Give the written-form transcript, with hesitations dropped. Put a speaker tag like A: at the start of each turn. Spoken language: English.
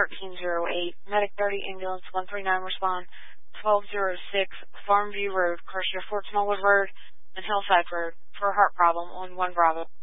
A: 1308. Medic 30, ambulance 139, respond. 1206, Farmview Road, Cartier Fort Smallwood Road, and Hillside Road for a heart problem on 1 Bravo.